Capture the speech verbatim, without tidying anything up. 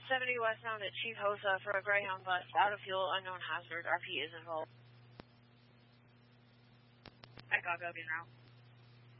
seventy westbound at Chief Hosa for a Greyhound bus. Out of fuel, unknown hazard. R P is involved. I got go, being route.